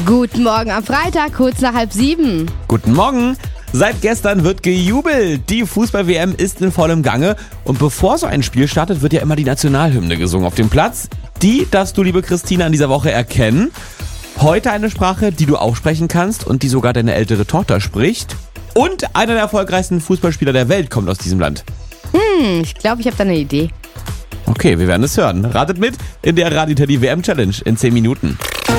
Guten Morgen am Freitag, kurz nach 6:30. Guten Morgen. Seit gestern wird gejubelt. Die Fußball-WM ist in vollem Gange. Und bevor so ein Spiel startet, wird ja immer die Nationalhymne gesungen auf dem Platz. Die darfst du, liebe Christina, in dieser Woche erkennen. Heute eine Sprache, die du auch sprechen kannst und die sogar deine ältere Tochter spricht. Und einer der erfolgreichsten Fußballspieler der Welt kommt aus diesem Land. Ich glaube, ich habe da eine Idee. Okay, wir werden es hören. Ratet mit in der Radio Teddy WM Challenge in 10 Minuten.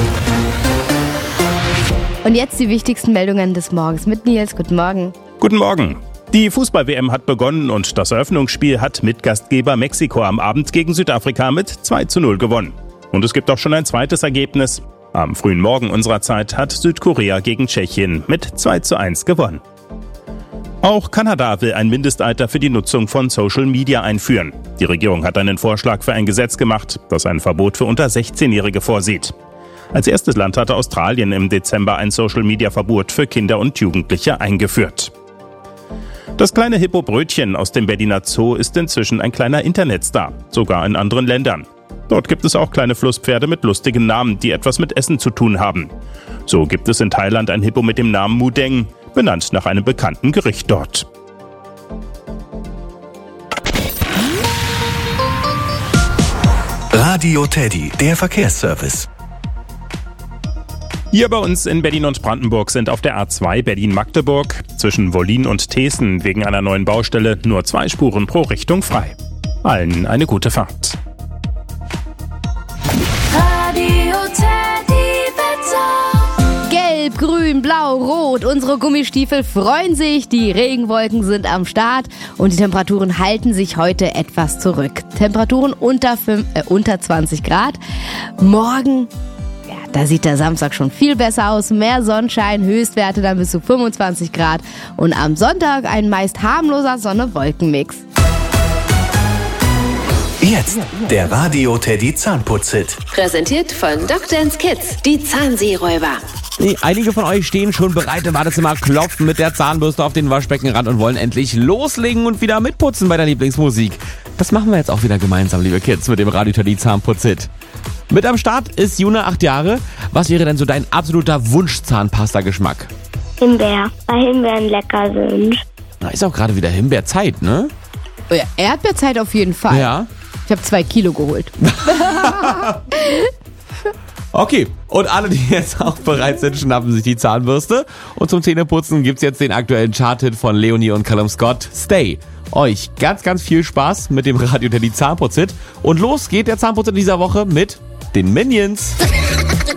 Und jetzt die wichtigsten Meldungen des Morgens mit Nils. Guten Morgen. Guten Morgen. Die Fußball-WM hat begonnen und das Eröffnungsspiel hat Mitgastgeber Mexiko am Abend gegen Südafrika mit 2:0 gewonnen. Und es gibt auch schon ein zweites Ergebnis. Am frühen Morgen unserer Zeit hat Südkorea gegen Tschechien mit 2:1 gewonnen. Auch Kanada will ein Mindestalter für die Nutzung von Social Media einführen. Die Regierung hat einen Vorschlag für ein Gesetz gemacht, das ein Verbot für unter 16-Jährige vorsieht. Als erstes Land hatte Australien im Dezember ein Social-Media-Verbot für Kinder und Jugendliche eingeführt. Das kleine Hippo-Brötchen aus dem Berliner Zoo ist inzwischen ein kleiner Internetstar, sogar in anderen Ländern. Dort gibt es auch kleine Flusspferde mit lustigen Namen, die etwas mit Essen zu tun haben. So gibt es in Thailand ein Hippo mit dem Namen Mudeng, benannt nach einem bekannten Gericht dort. Radio Teddy, der Verkehrsservice. Hier bei uns in Berlin und Brandenburg sind auf der A2 Berlin-Magdeburg zwischen Wollin und Thesen wegen einer neuen Baustelle nur 2 Spuren pro Richtung frei. Allen eine gute Fahrt. Radio Teddy Wetter. Gelb, grün, blau, rot. Unsere Gummistiefel freuen sich. Die Regenwolken sind am Start und die Temperaturen halten sich heute etwas zurück. Temperaturen unter 20 Grad. Morgen, da sieht der Samstag schon viel besser aus. Mehr Sonnenschein, Höchstwerte dann bis zu 25 Grad. Und am Sonntag ein meist harmloser Sonne-Wolken-Mix. Jetzt der Radio Teddy Zahnputz-Hit. Präsentiert von Dr. Kids, die Zahnseeräuber. Einige von euch stehen schon bereit im Badezimmer, klopfen mit der Zahnbürste auf den Waschbeckenrand und wollen endlich loslegen und wieder mitputzen bei der Lieblingsmusik. Das machen wir jetzt auch wieder gemeinsam, liebe Kids, mit dem Radio Teddy Zahnputz-Hit. Mit am Start ist Juna, 8 Jahre. Was wäre denn so dein absoluter Wunsch-Zahnpasta-Geschmack? Himbeer, weil Himbeeren lecker sind. Na, ist auch gerade wieder Himbeerzeit, ne? Oh ja, Erdbeerzeit auf jeden Fall. Ja. Ich habe 2 Kilo geholt. Okay, und alle, die jetzt auch bereit sind, schnappen sich die Zahnbürste. Und zum Zähneputzen gibt's jetzt den aktuellen Chart-Hit von Leonie und Callum Scott, Stay. Euch ganz, ganz viel Spaß mit dem Radio Teddy Zahnputz-Hit. Und los geht der Zahnputz in dieser Woche mit den Minions.